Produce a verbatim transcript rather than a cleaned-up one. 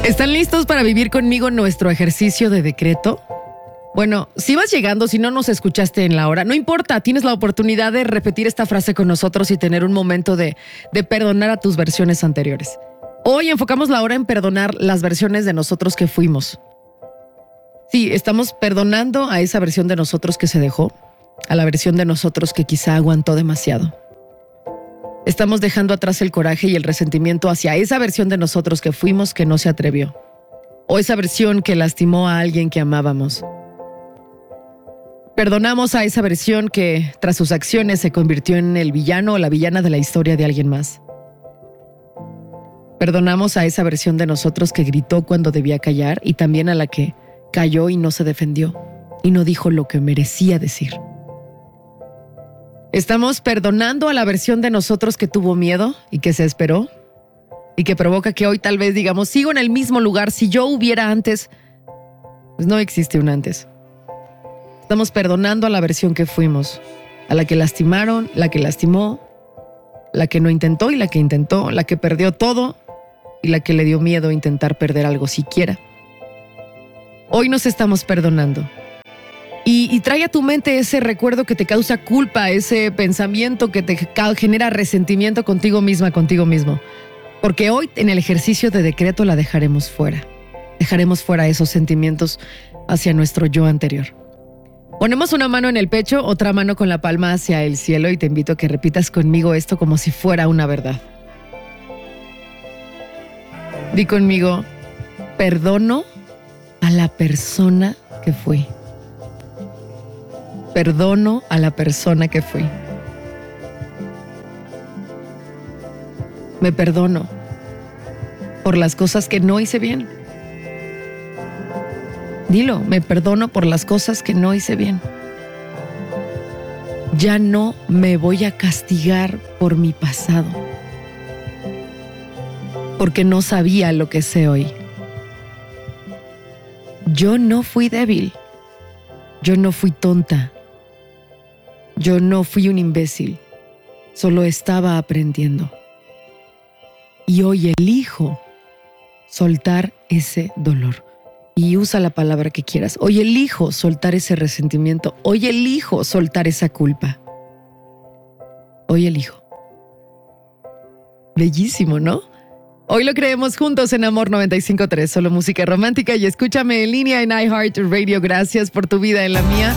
¿Están listos para vivir conmigo nuestro ejercicio de decreto? Bueno, si vas llegando, si no nos escuchaste en la hora, no importa, tienes la oportunidad de repetir esta frase con nosotros y tener un momento de, de perdonar a tus versiones anteriores. Hoy enfocamos la hora en perdonar las versiones de nosotros que fuimos. Sí, estamos perdonando a esa versión de nosotros que se dejó, a la versión de nosotros que quizá aguantó demasiado. Estamos dejando atrás el coraje y el resentimiento hacia esa versión de nosotros que fuimos que no se atrevió. O esa versión que lastimó a alguien que amábamos. Perdonamos a esa versión que, tras sus acciones, se convirtió en el villano o la villana de la historia de alguien más. Perdonamos a esa versión de nosotros que gritó cuando debía callar y también a la que calló y no se defendió y no dijo lo que merecía decir. Estamos perdonando a la versión de nosotros que tuvo miedo y que se esperó y que provoca que hoy tal vez digamos, sigo en el mismo lugar, si yo hubiera antes, pues no existe un antes. Estamos perdonando a la versión que fuimos, a la que lastimaron, la que lastimó, la que no intentó y la que intentó, la que perdió todo y la que le dio miedo a intentar perder algo siquiera. Hoy nos estamos perdonando. Y, y trae a tu mente ese recuerdo que te causa culpa, ese pensamiento que te genera resentimiento contigo misma, contigo mismo. Porque hoy en el ejercicio de decreto la dejaremos fuera. Dejaremos fuera esos sentimientos hacia nuestro yo anterior. Ponemos una mano en el pecho, otra mano con la palma hacia el cielo y te invito a que repitas conmigo esto como si fuera una verdad. Di conmigo, perdono a la persona que fui. Perdono a la persona que fui. Me perdono por las cosas que no hice bien. Dilo, me perdono por las cosas que no hice bien. Ya no me voy a castigar por mi pasado, porque no sabía lo que sé hoy. Yo no fui débil. Yo no fui tonta. Yo no fui un imbécil. Solo estaba aprendiendo. Y hoy elijo soltar ese dolor. Y usa la palabra que quieras. Hoy elijo soltar ese resentimiento. Hoy elijo soltar esa culpa. Hoy elijo. Bellísimo, ¿no? Hoy lo creemos juntos en Amor noventa y cinco punto tres. Solo música romántica y escúchame en línea en iHeartRadio. Gracias por tu vida en la mía.